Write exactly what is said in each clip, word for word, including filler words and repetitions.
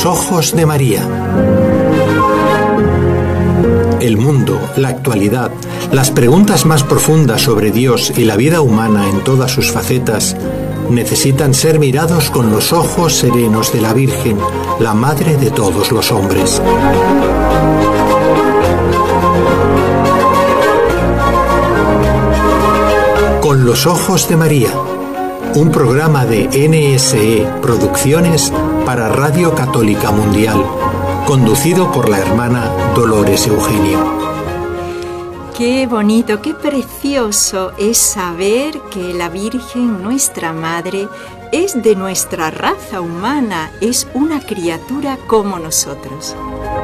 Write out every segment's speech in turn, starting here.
los ojos de María. El mundo, la actualidad, las preguntas más profundas sobre Dios y la vida humana en todas sus facetas necesitan ser mirados con los ojos serenos de la Virgen, la Madre de todos los hombres. Con los ojos de María, un programa de N S E Producciones para Radio Católica Mundial, conducido por la hermana Dolores Eugenio. Qué bonito, qué precioso es saber que la Virgen, nuestra Madre, es de nuestra raza humana, es una criatura como nosotros.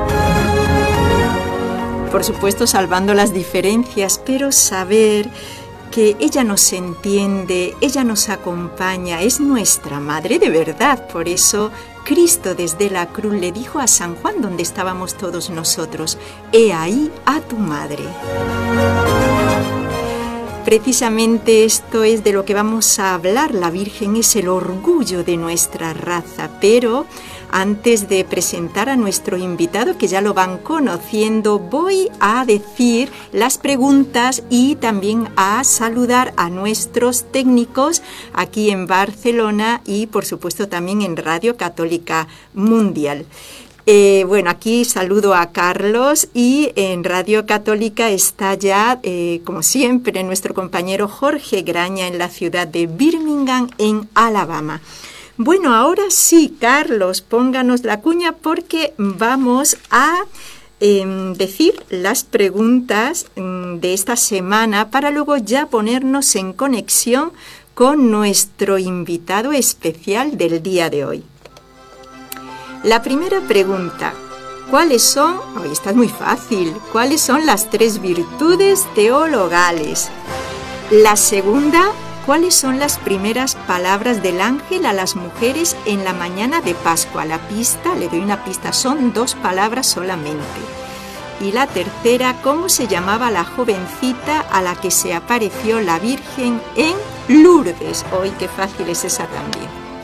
Por supuesto, salvando las diferencias, pero saber que ella nos entiende, ella nos acompaña, es nuestra Madre de verdad. Por eso Cristo desde la cruz le dijo a San Juan, donde estábamos todos nosotros: «He ahí a tu Madre». Precisamente esto es de lo que vamos a hablar. La Virgen es el orgullo de nuestra raza, pero antes de presentar a nuestro invitado, que ya lo van conociendo, voy a decir las preguntas y también a saludar a nuestros técnicos aquí en Barcelona y, por supuesto, también en Radio Católica Mundial. Eh, bueno, aquí saludo a Carlos y en Radio Católica está ya, eh, como siempre, nuestro compañero Jorge Graña en la ciudad de Birmingham, en Alabama. Bueno, ahora sí, Carlos, pónganos la cuña porque vamos a eh, decir las preguntas de esta semana para luego ya ponernos en conexión con nuestro invitado especial del día de hoy. La primera pregunta: ¿cuáles son, hoy está muy fácil, cuáles son las tres virtudes teologales? La segunda: ¿cuáles son las primeras palabras del ángel a las mujeres en la mañana de Pascua? La pista, le doy una pista, son dos palabras solamente. Y la tercera: ¿cómo se llamaba la jovencita a la que se apareció la Virgen en Lourdes? Hoy qué fácil es esa también.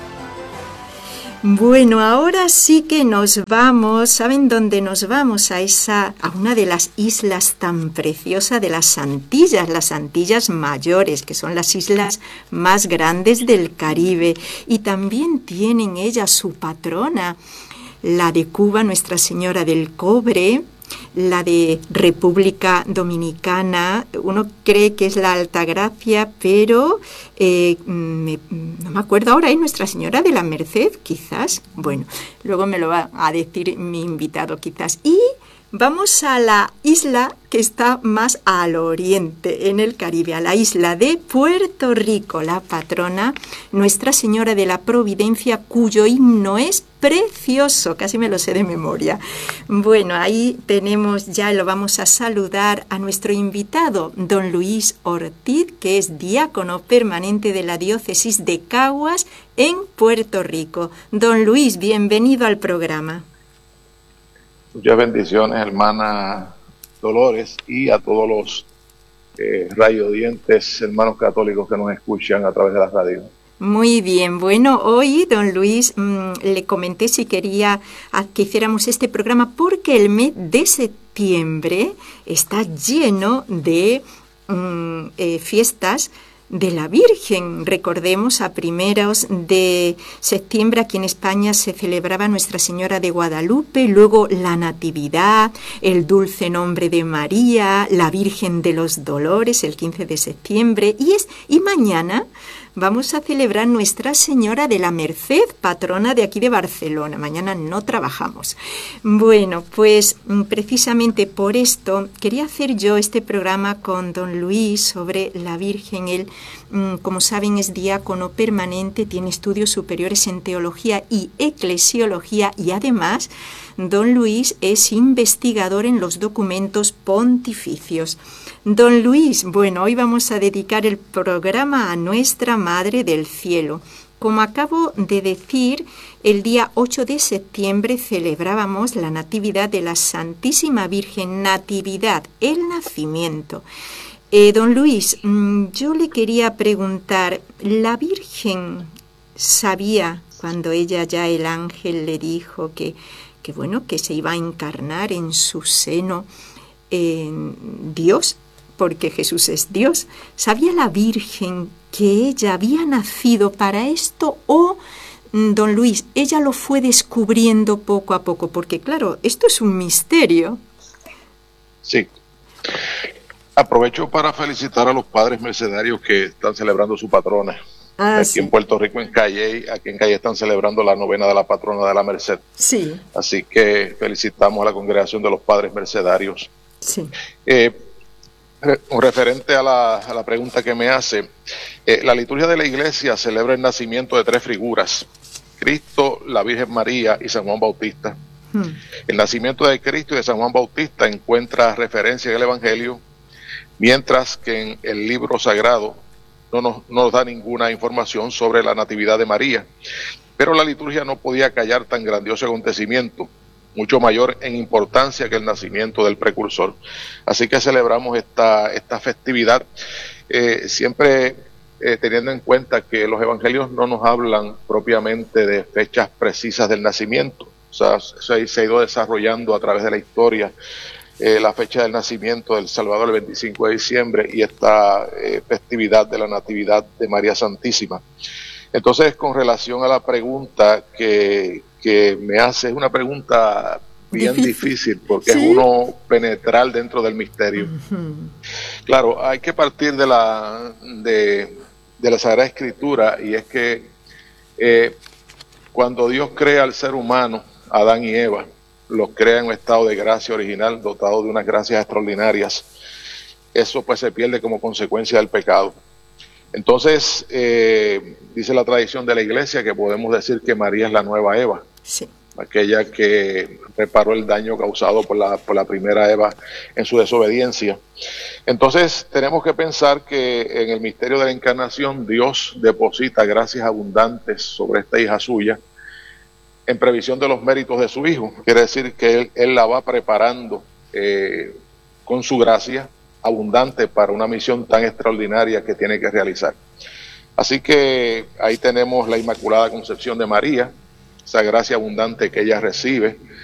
Bueno, ahora sí que nos vamos, ¿saben dónde nos vamos? A esa, a una de las islas tan preciosas de las Antillas, las Antillas Mayores, que son las islas más grandes del Caribe, y también tienen ellas su patrona, la de Cuba, Nuestra Señora del Cobre, la de República Dominicana, uno cree que es la Altagracia, pero eh, me, no me acuerdo ahora, ¿es Nuestra Señora de la Merced, quizás? Bueno, luego me lo va a decir mi invitado, quizás. Y vamos a la isla que está más al oriente, en el Caribe, a la isla de Puerto Rico, la patrona Nuestra Señora de la Providencia, cuyo himno es precioso, casi me lo sé de memoria. Bueno, ahí tenemos ya, lo vamos a saludar a nuestro invitado, don Luis Ortiz, que es diácono permanente de la diócesis de Caguas en Puerto Rico. Don Luis, bienvenido al programa. Muchas bendiciones, hermana Dolores, y a todos los eh, radiodientes, hermanos católicos que nos escuchan a través de la radio. Muy bien, bueno, hoy, don Luis, mmm, le comenté si quería que hiciéramos este programa porque el mes de septiembre está lleno de mmm, eh, fiestas de la Virgen. Recordemos, a primeros de septiembre aquí en España se celebraba Nuestra Señora de Guadalupe, luego la Natividad, el Dulce Nombre de María, la Virgen de los Dolores el quince de septiembre y, es, y mañana vamos a celebrar Nuestra Señora de la Merced, patrona de aquí de Barcelona. Mañana no trabajamos. Bueno, pues precisamente por esto quería hacer yo este programa con don Luis sobre la Virgen. Él, como saben, es diácono permanente, tiene estudios superiores en teología y eclesiología y además don Luis es investigador en los documentos pontificios. Don Luis, bueno, hoy vamos a dedicar el programa a Nuestra Madre del Cielo. Como acabo de decir, el día ocho de septiembre celebrábamos la Natividad de la Santísima Virgen, Natividad, el nacimiento. Eh, don Luis, yo le quería preguntar, ¿la Virgen sabía cuando ella ya el ángel le dijo que, que bueno, que se iba a encarnar en su seno en Dios, porque Jesús es Dios. ¿Sabía la Virgen que ella había nacido para esto o, don Luis, ella lo fue descubriendo poco a poco? Porque claro, esto es un misterio. Sí. Aprovecho para felicitar a los padres mercedarios que están celebrando su patrona. Ah, aquí sí. en Puerto Rico, en Calle, aquí en Calle están celebrando la novena de la patrona de la Merced. Sí. Así que felicitamos a la congregación de los padres mercedarios. Sí. Eh, referente a la, a la pregunta que me hace, eh, la liturgia de la iglesia celebra el nacimiento de tres figuras: Cristo, la Virgen María y San Juan Bautista. Hmm. El nacimiento de Cristo y de San Juan Bautista encuentra referencia en el Evangelio, mientras que en el libro sagrado no nos, no nos da ninguna información sobre la natividad de María. Pero la liturgia no podía callar tan grandioso acontecimiento, mucho mayor en importancia que el nacimiento del precursor. Así que celebramos esta, esta festividad, eh, siempre eh, teniendo en cuenta que los evangelios no nos hablan propiamente de fechas precisas del nacimiento. O sea, se, se ha ido desarrollando a través de la historia eh, la fecha del nacimiento del Salvador, el veinticinco de diciembre, y esta eh, festividad de la Natividad de María Santísima. Entonces, con relación a la pregunta que, que me hace, es una pregunta bien difícil, difícil porque ¿sí? es uno penetrar dentro del misterio. Uh-huh. Claro, hay que partir de la, de, de la Sagrada Escritura, y es que eh, cuando Dios crea al ser humano, Adán y Eva, los crea en un estado de gracia original, dotado de unas gracias extraordinarias. Eso pues se pierde como consecuencia del pecado. Entonces, eh, dice la tradición de la iglesia que podemos decir que María es la nueva Eva, sí. aquella que reparó el daño causado por la, por la primera Eva en su desobediencia. Entonces, tenemos que pensar que en el misterio de la encarnación Dios deposita gracias abundantes sobre esta hija suya, en previsión de los méritos de su Hijo. Quiere decir que Él, él la va preparando eh, con su gracia abundante para una misión tan extraordinaria que tiene que realizar. Así que ahí tenemos la Inmaculada Concepción de María, esa gracia abundante que ella recibe